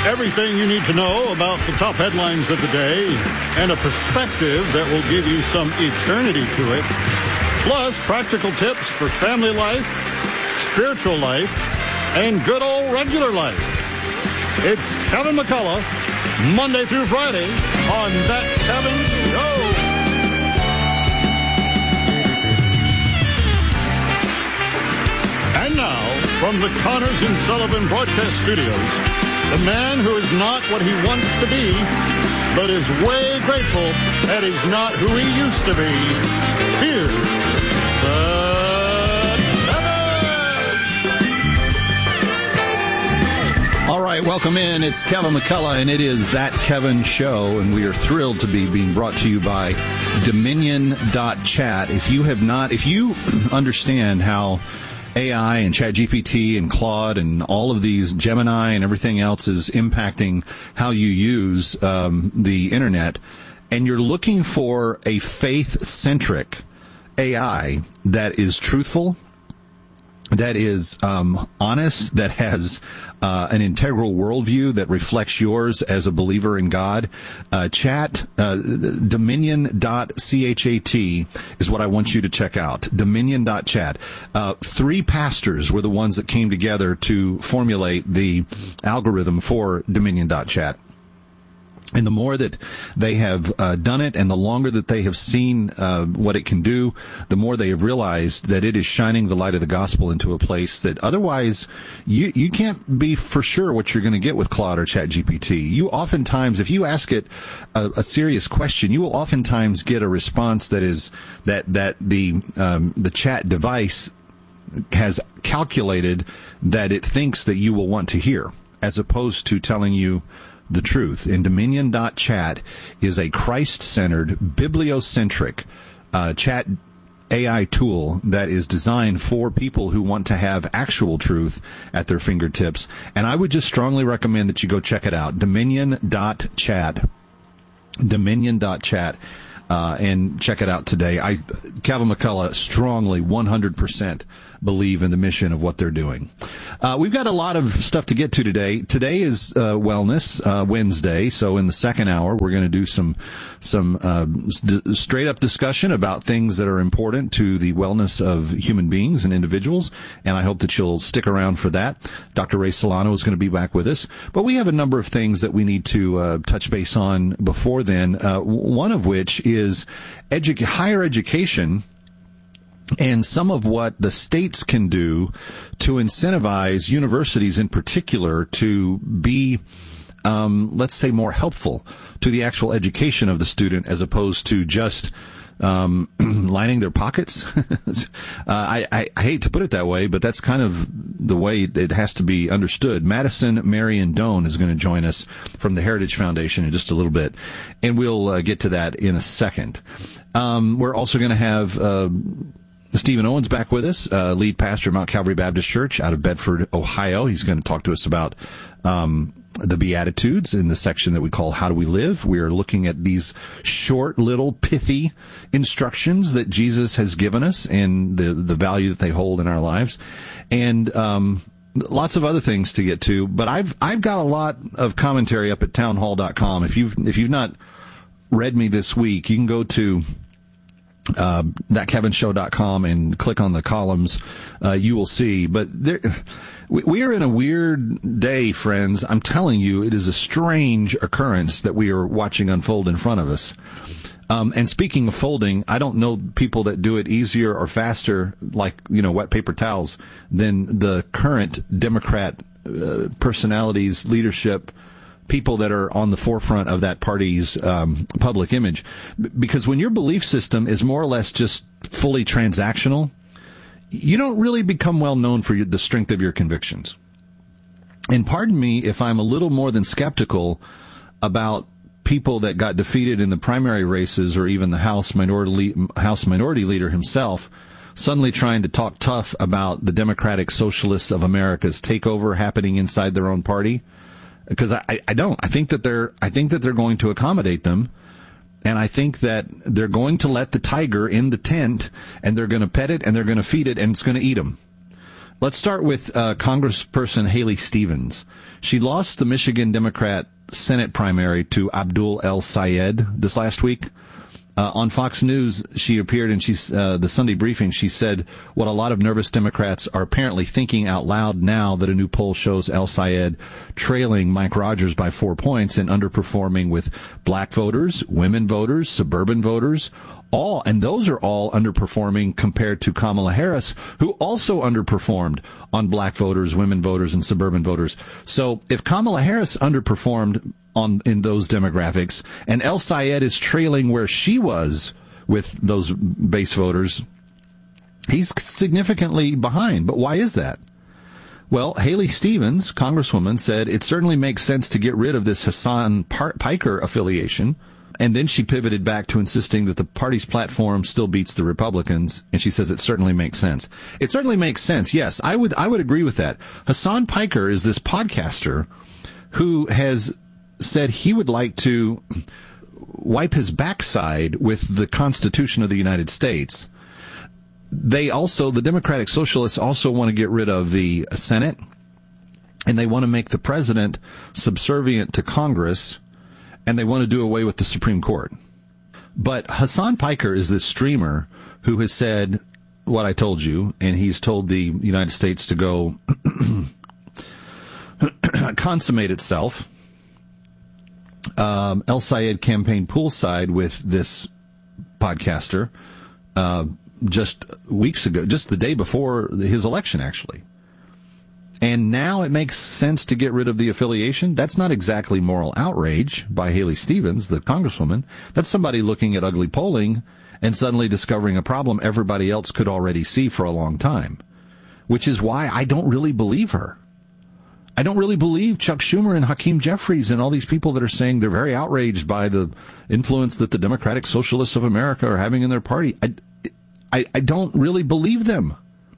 Everything you need to know about the top headlines of the day and a perspective that will give you some eternity to it. Plus, practical tips for family life, spiritual life, and good old regular life. It's Kevin McCullough, Monday through Friday on That Kevin Show. And now, from the Connors and Sullivan Broadcast Studios, the man who is not what he wants to be, but is way grateful that he's not who he used to be. Here's Kevin! All right, welcome in. It's Kevin McCullough, and it is That Kevin Show, and we are thrilled to be being brought to you by Dominion.chat. If you understand how AI and ChatGPT and Claude and all of these, Gemini and everything else is impacting how you use the internet, and you're looking for a faith-centric AI that is truthful, that is honest, that has an integral worldview that reflects yours as a believer in God. Dominion.chat is what I want you to check out. Dominion.chat. 3 pastors were the ones that came together to formulate the algorithm for Dominion.chat. And the more that they have done it, and the longer that they have seen what it can do, the more they have realized that it is shining the light of the gospel into a place that otherwise you can't be for sure what you're going to get with Claude or ChatGPT. You oftentimes, if you ask it a serious question, you will oftentimes get a response that is that the chat device has calculated that it thinks that you will want to hear, as opposed to telling you the truth. And Dominion.chat is a Christ-centered, bibliocentric chat AI tool that is designed for people who want to have actual truth at their fingertips. And I would just strongly recommend that you go check it out. Dominion.chat. Dominion.chat. And check it out today. Kevin McCullough strongly 100% believe in the mission of what they're doing. We've got a lot of stuff to get to today. Today is Wellness Wednesday, so in the second hour we're going to do some straight up discussion about things that are important to the wellness of human beings and individuals, and I hope that you'll stick around for that. Dr. Ray Solano is going to be back with us, but we have a number of things that we need to touch base on before then, one of which is higher education and some of what the states can do to incentivize universities in particular to be, let's say, more helpful to the actual education of the student as opposed to just lining their pockets. I hate to put it that way, but that's kind of the way it has to be understood. Madison Marion Doan is going to join us from the Heritage Foundation in just a little bit, and we'll get to that in a second. We're also going to have Stephen Owens back with us, lead pastor of Mount Calvary Baptist Church out of Bedford, Ohio. He's going to talk to us about the Beatitudes in the section that we call How Do We Live? We are looking at these short, little, pithy instructions that Jesus has given us and the value that they hold in our lives. And lots of other things to get to. But I've got a lot of commentary up at townhall.com. If you've not read me this week, you can go to thatkevinshow.com and click on the columns. You will see. But we are in a weird day, friends. I'm telling you, it is a strange occurrence that we are watching unfold in front of us. And speaking of folding, I don't know people that do it easier or faster, like, wet paper towels, than the current Democrat personalities, leadership, people that are on the forefront of that party's public image. Because when your belief system is more or less just fully transactional, you don't really become well known for the strength of your convictions. And pardon me if I'm a little more than skeptical about people that got defeated in the primary races, or even the House Minority Leader himself suddenly trying to talk tough about the Democratic Socialists of America's takeover happening inside their own party. Because I don't. I think that they're going to accommodate them, and I think that they're going to let the tiger in the tent, and they're going to pet it, and they're going to feed it, and it's going to eat them. Let's start with Congressperson Haley Stevens. She lost the Michigan Democrat Senate primary to Abdul El-Sayed this last week. On Fox News, she appeared in the Sunday briefing. She said what a lot of nervous Democrats are apparently thinking out loud now that a new poll shows El-Sayed trailing Mike Rogers by 4 points and underperforming with black voters, women voters, suburban voters, and those are all underperforming compared to Kamala Harris, who also underperformed on black voters, women voters, and suburban voters. So if Kamala Harris underperformed in those demographics, and El-Sayed is trailing where she was with those base voters, he's significantly behind. But why is that? Well, Haley Stevens, Congresswoman, said it certainly makes sense to get rid of this Hassan Piker affiliation. And then she pivoted back to insisting that the party's platform still beats the Republicans, and she says it certainly makes sense. It certainly makes sense. Yes, I would agree with that. Hassan Piker is this podcaster who has said he would like to wipe his backside with the Constitution of the United States. The Democratic Socialists also want to get rid of the Senate, and they want to make the president subservient to Congress, and they want to do away with the Supreme Court. But Hassan Piker is this streamer who has said what I told you, and he's told the United States to go consummate itself. El-Sayed campaigned poolside with this podcaster just weeks ago, just the day before his election, actually. And now it makes sense to get rid of the affiliation. That's not exactly moral outrage by Haley Stevens, the congresswoman. That's somebody looking at ugly polling and suddenly discovering a problem everybody else could already see for a long time, which is why I don't really believe her. I don't really believe Chuck Schumer and Hakeem Jeffries and all these people that are saying they're very outraged by the influence that the Democratic Socialists of America are having in their party. I don't really believe them.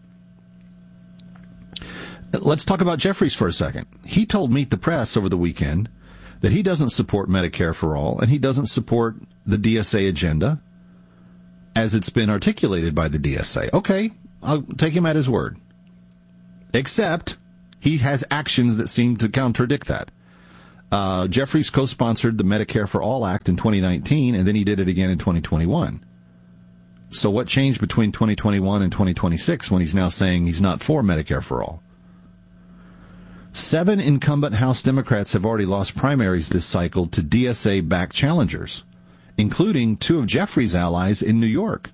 Let's talk about Jeffries for a second. He told Meet the Press over the weekend that he doesn't support Medicare for all, and he doesn't support the DSA agenda as it's been articulated by the DSA. Okay, I'll take him at his word. Except he has actions that seem to contradict that. Jeffries co-sponsored the Medicare for All Act in 2019, and then he did it again in 2021. So what changed between 2021 and 2026 when he's now saying he's not for Medicare for all? 7 incumbent House Democrats have already lost primaries this cycle to DSA-backed challengers, including 2 of Jeffries' allies in New York.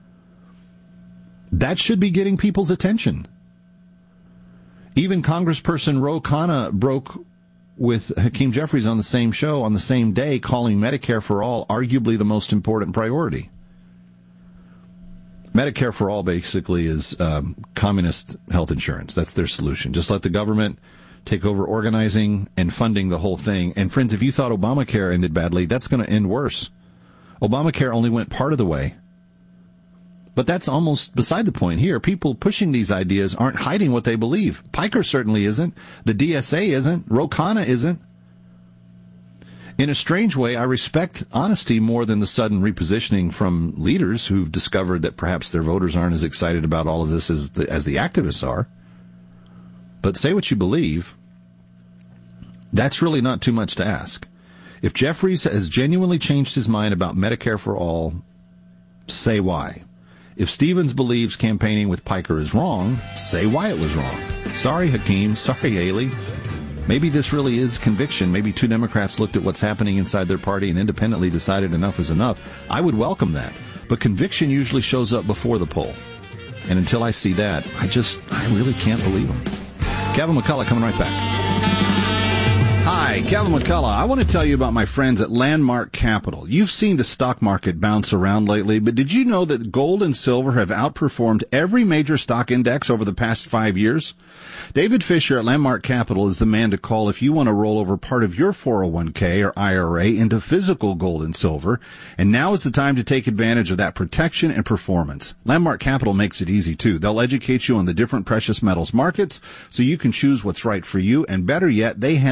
That should be getting people's attention. Even Congressperson Ro Khanna broke with Hakeem Jeffries on the same show on the same day, calling Medicare for all arguably the most important priority. Medicare for all basically is communist health insurance. That's their solution. Just let the government take over organizing and funding the whole thing. And friends, if you thought Obamacare ended badly, that's going to end worse. Obamacare only went part of the way. But that's almost beside the point here. People pushing these ideas aren't hiding what they believe. Piker certainly isn't. The DSA isn't. Ro Khanna isn't. In a strange way, I respect honesty more than the sudden repositioning from leaders who've discovered that perhaps their voters aren't as excited about all of this as the activists are. But say what you believe. That's really not too much to ask. If Jeffries has genuinely changed his mind about Medicare for all, say why. If Stevens believes campaigning with Piker is wrong, say why it was wrong. Sorry, Hakeem. Sorry, Haley. Maybe this really is conviction. Maybe 2 Democrats looked at what's happening inside their party and independently decided enough is enough. I would welcome that. But conviction usually shows up before the poll. And until I see that, I really can't believe them. Kevin McCullough coming right back. Hi, Kevin McCullough. I want to tell you about my friends at Landmark Capital. You've seen the stock market bounce around lately, but did you know that gold and silver have outperformed every major stock index over the past 5 years? David Fisher at Landmark Capital is the man to call if you want to roll over part of your 401k or IRA into physical gold and silver, and now is the time to take advantage of that protection and performance. Landmark Capital makes it easy, too. They'll educate you on the different precious metals markets so you can choose what's right for you, and better yet, they handle all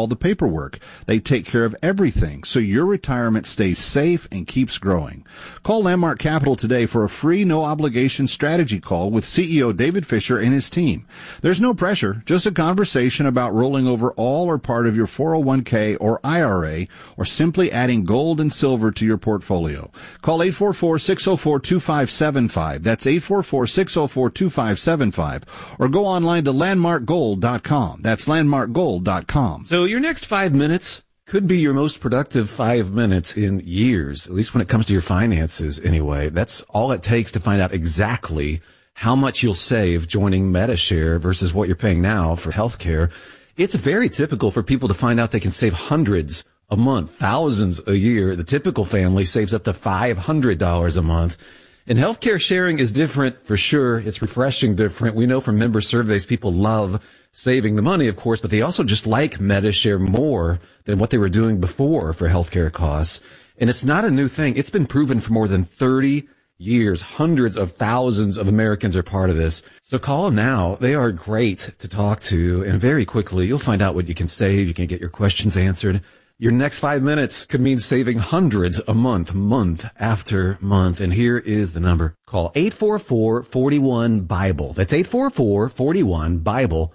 the paperwork. They take care of everything, so your retirement stays safe and keeps growing. Call Landmark Capital today for a free, no-obligation strategy call with CEO David Fisher and his team. There's no pressure, just a conversation about rolling over all or part of your 401k or IRA, or simply adding gold and silver to your portfolio. Call 844-604-2575. That's 844-604-2575. Or go online to landmarkgold.com. That's landmarkgold.com. So your next 5 minutes could be your most productive 5 minutes in years, at least when it comes to your finances anyway. That's all it takes to find out exactly how much you'll save joining Medi-Share versus what you're paying now for healthcare. It's very typical for people to find out they can save hundreds a month, thousands a year. The typical family saves up to $500 a month. And healthcare sharing is different for sure. It's refreshing different. We know from member surveys people love saving the money, of course, but they also just like Medi-Share more than what they were doing before for healthcare costs. And it's not a new thing. It's been proven for more than 30 years. Hundreds of thousands of Americans are part of this. So call them now. They are great to talk to. And very quickly, you'll find out what you can save. You can get your questions answered. Your next 5 minutes could mean saving hundreds a month, month after month. And here is the number. Call 844-41-BIBLE. That's 844-41-BIBLE.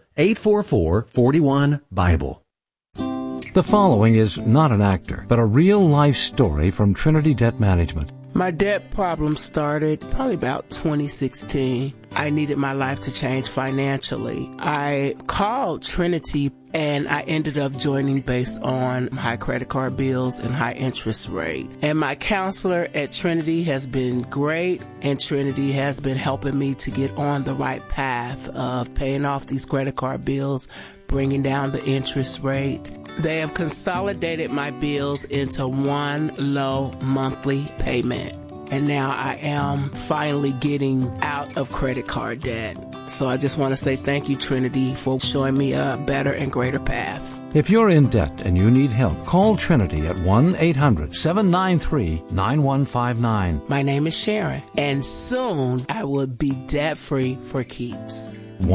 844-41-BIBLE. The following is not an actor, but a real-life story from Trinity Debt Management. My debt problem started probably about 2016. I needed my life to change financially. I called Trinity and I ended up joining based on high credit card bills and high interest rate. And my counselor at Trinity has been great, and Trinity has been helping me to get on the right path of paying off these credit card bills, bringing down the interest rate. They have consolidated my bills into one low monthly payment. And now I am finally getting out of credit card debt. So I just want to say thank you, Trinity, for showing me a better and greater path. If you're in debt and you need help, call Trinity at 1-800-793-9159. My name is Sharon, and soon I will be debt-free for keeps.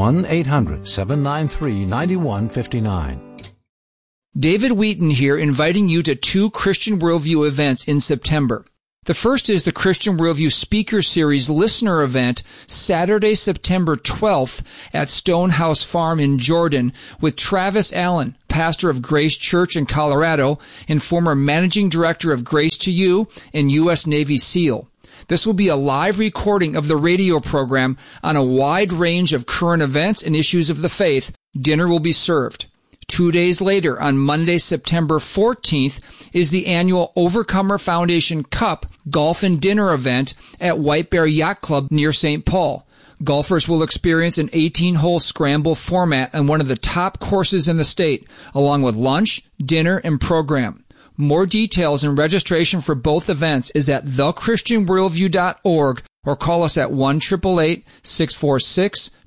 1-800-793-9159. David Wheaton here, inviting you to 2 Christian Worldview events in September. The first is the Christian Worldview Speaker Series Listener Event, Saturday, September 12th at Stonehouse Farm in Jordan, with Travis Allen, pastor of Grace Church in Colorado and former managing director of Grace to You and U.S. Navy SEAL. This will be a live recording of the radio program on a wide range of current events and issues of the faith. Dinner will be served. 2 days later, on Monday, September 14th, is the annual Overcomer Foundation Cup Golf and Dinner event at White Bear Yacht Club near St. Paul. Golfers will experience an 18-hole scramble format on one of the top courses in the state, along with lunch, dinner, and program. More details and registration for both events is at thechristianworldview.org or call us at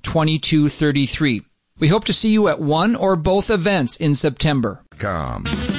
1-888-646-2233. We hope to see you at one or both events in September.